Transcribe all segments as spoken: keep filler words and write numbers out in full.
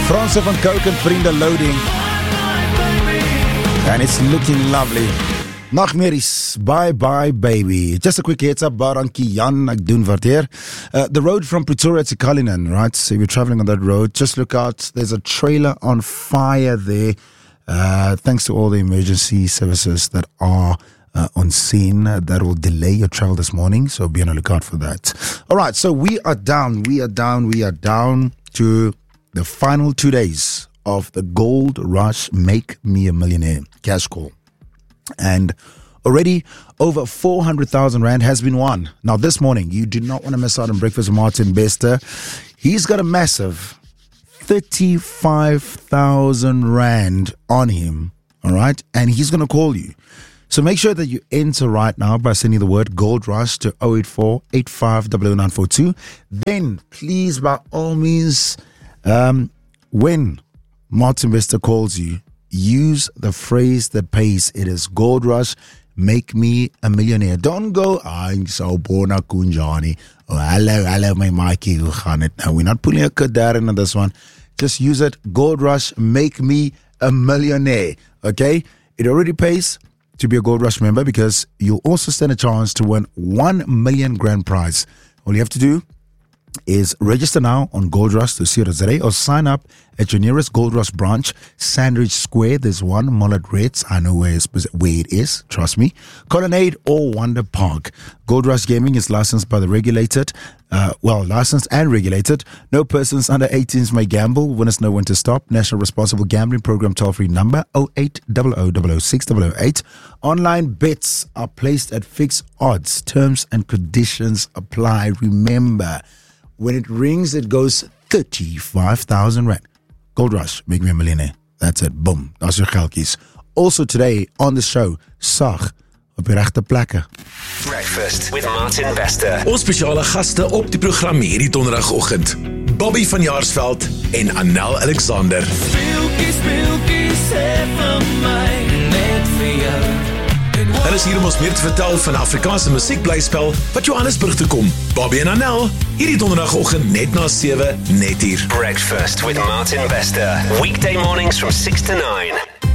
Franse van Coke en vriende loading. And it's looking lovely. Nachtmerries, bye bye baby. Just a quick heads up, Baranki Jan, ek doen wat hier. Uh, the road from Pretoria to Cullinan, right? So if you're traveling on that road, just look out. There's a trailer on fire there. Uh, thanks to all the emergency services that are uh, on scene, uh, that will delay your travel this morning. So be on the lookout for that. All right, so we are down, we are down, we are down to the final two days of the Gold Rush Make Me a Millionaire cash call. And already over four hundred thousand rand has been won. Now this morning, you do not want to miss out on Breakfast with Martin Bester. He's got a massive thirty-five thousand rand on him, all right? And he's going to call you. So make sure that you enter right now by sending the word Gold Rush to zero eight four, eight five zero zero nine four two. Then, please, by all means, um, when Martin Bester calls you, use the phrase that pays. It is Gold Rush, make me a millionaire. Don't go, I'm so bona kunjani. Oh, hello, hello, my Mikey. Now, we're not pulling a kadar into this one. Just use it. Gold Rush, make me a millionaire. Okay? It already pays to be a Gold Rush member because you'll also stand a chance to win one million grand prize. All you have to do is register now on Gold Rush to see it or sign up at your nearest Gold Rush branch. Sandridge Square, there's one. Mullet Reds, I know where, it's, where it is, trust me. Colonnade or Wonder Park. Gold Rush Gaming is licensed by the regulated, uh, well, licensed and regulated. No persons under eighteens may gamble. Winners know when to stop. National Responsible Gambling Program toll-free number zero eight zero zero zero zero six zero zero eight. Online bets are placed at fixed odds. Terms and conditions apply. Remember, when it rings, it goes thirty-five thousand rand. Gold Rush, make me a millionaire. That's it. Boom. That's your geldjies. Also today on the show, Sag op die regte plekke. Breakfast with Martin Bester. Ons spesiale gaste op die program hierdie donderdagoggend. Bobby van Jaarsveld en Anel Alexander. Speeltjie, speeltjie, sê vir my net vir jou. Hulle is hier om ons meer te vertel van Afrikaanse musiekblyspel wat Johannesburg toe kom. Bobby en Anel, hierdie donderdagoggend net na sewe, net hier. Breakfast with Martin Bester. Weekday mornings from six to nine.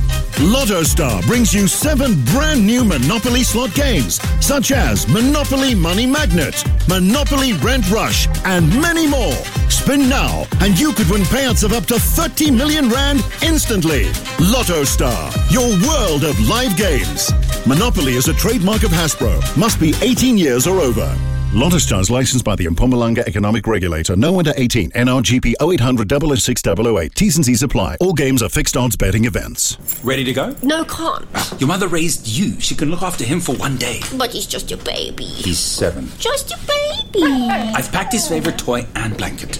Lotto Star brings you seven brand new Monopoly slot games, such as Monopoly Money Magnet, Monopoly Rent Rush, and many more. Spin now, and you could win payouts of up to thirty million rand instantly. Lotto Star, your world of live games. Monopoly is a trademark of Hasbro. Must be eighteen years or over. Lotto Star is licensed by the Mpumalanga Economic Regulator. No under eighteen. N R G P zero eight hundred double oh six double oh eight. T's and C's apply. All games are fixed odds betting events. Ready to go? No, can't. Your mother raised you. She can look after him for one day. But he's just your baby. He's seven. Just your baby. I've packed his favorite toy and blanket.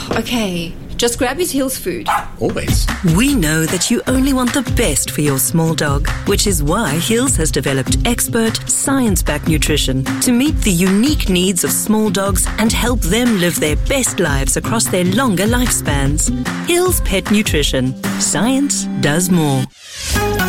Okay, just grab his Hills food. Always. We know that you only want the best for your small dog, which is why Hills has developed expert, science-backed nutrition to meet the unique needs of small dogs and help them live their best lives across their longer lifespans. Hills Pet Nutrition. Science does more.